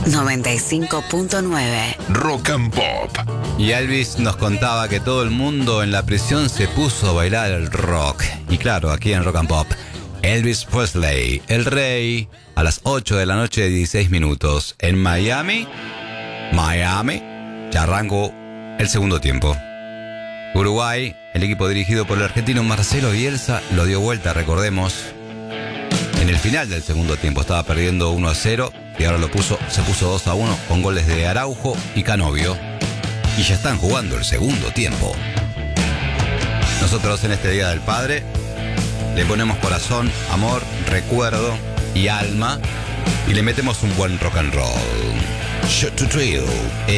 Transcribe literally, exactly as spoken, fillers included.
noventa y cinco punto nueve. Rock and Pop. Y Elvis nos contaba que todo el mundo en la prisión se puso a bailar el rock. Y claro, aquí en Rock and Pop, Elvis Presley, el rey, a las ocho de la noche, dieciséis minutos. En Miami, Miami, ya arrancó el segundo tiempo. Uruguay, el equipo dirigido por el argentino Marcelo Bielsa, lo dio vuelta, recordemos. En el final del segundo tiempo estaba perdiendo uno a cero y ahora lo puso, se puso dos a uno con goles de Araujo y Canovio. Y ya están jugando el segundo tiempo. Nosotros en este Día del Padre le ponemos corazón, amor, recuerdo y alma y le metemos un buen rock and roll. Shut to Thrill.